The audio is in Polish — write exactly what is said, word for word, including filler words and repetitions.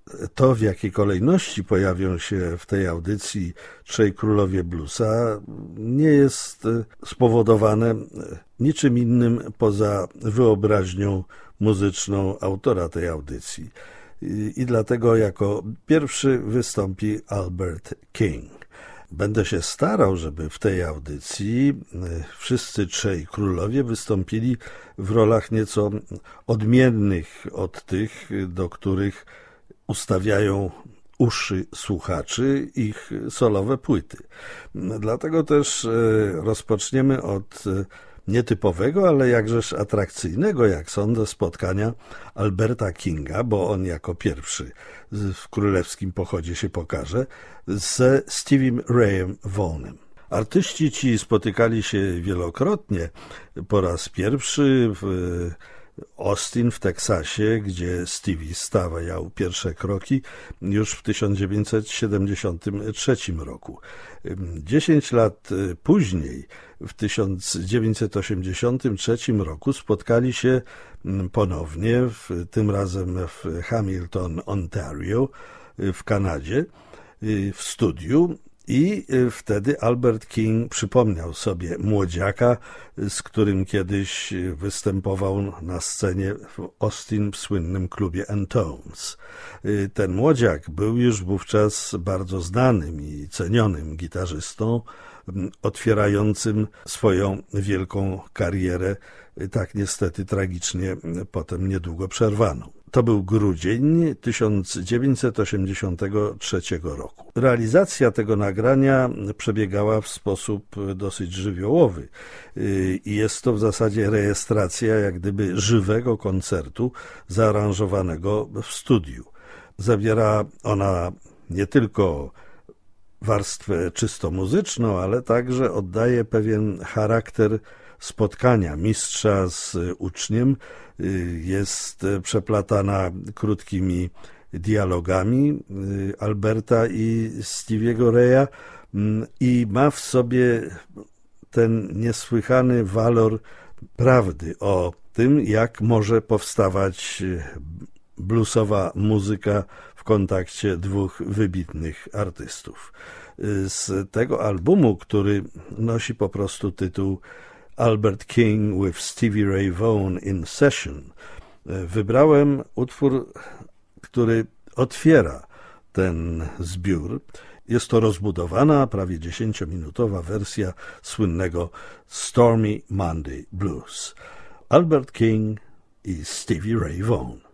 to, w jakiej kolejności pojawią się w tej audycji Trzej Królowie Bluesa, nie jest spowodowane niczym innym poza wyobraźnią muzyczną autora tej audycji. I, i dlatego jako pierwszy wystąpi Albert King. Będę się starał, żeby w tej audycji wszyscy trzej królowie wystąpili w rolach nieco odmiennych od tych, do których ustawiają uszy słuchaczy ich solowe płyty. Dlatego też rozpoczniemy od nietypowego, ale jakżeż atrakcyjnego, jak sądzę, spotkania Alberta Kinga, bo on jako pierwszy w królewskim pochodzie się pokaże, ze Steviem Rayem Vaughanem. Artyści ci spotykali się wielokrotnie. Po raz pierwszy w Austin w Teksasie, gdzie Stevie stawiał pierwsze kroki już w tysiąc dziewięćset siedemdziesiątym trzecim roku. Dziesięć lat później, w tysiąc dziewięćset osiemdziesiątym trzecim roku, spotkali się ponownie, w, tym razem w Hamilton, Ontario, w Kanadzie, w studiu. I wtedy Albert King przypomniał sobie młodziaka, z którym kiedyś występował na scenie w Austin w słynnym klubie Antones. Ten młodziak był już wówczas bardzo znanym i cenionym gitarzystą, otwierającym swoją wielką karierę, tak niestety tragicznie potem niedługo przerwaną. To był grudzień tysiąc dziewięćset osiemdziesiątego trzeciego roku. Realizacja tego nagrania przebiegała w sposób dosyć żywiołowy i jest to w zasadzie rejestracja jak gdyby żywego koncertu zaaranżowanego w studiu. Zawiera ona nie tylko warstwę czysto muzyczną, ale także oddaje pewien charakter spotkania mistrza z uczniem, jest przeplatana krótkimi dialogami Alberta i Stevie'ego Raya i ma w sobie ten niesłychany walor prawdy o tym, jak może powstawać bluesowa muzyka w kontakcie dwóch wybitnych artystów. Z tego albumu, który nosi po prostu tytuł Albert King with Stevie Ray Vaughan in Session, wybrałem utwór, który otwiera ten zbiór. Jest to rozbudowana, prawie dziesięciominutowa wersja słynnego Stormy Monday Blues. Albert King i Stevie Ray Vaughan.